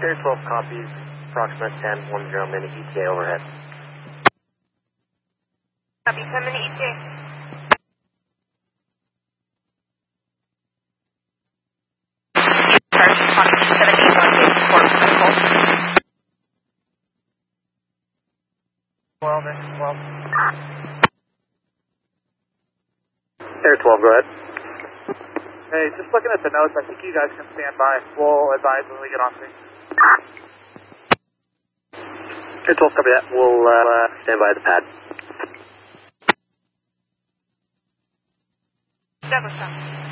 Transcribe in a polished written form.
Air 12 copies, approximate 1010 minute ETA overhead. Copy, 10 minute ETA. Charge, copy, 781 critical. 12, 12. Air 12, go ahead. Hey, just looking at the notes, I think you guys can stand by. We'll advise when we get on scene. Air 12, copy that. We'll stand by at the pad. Douglas,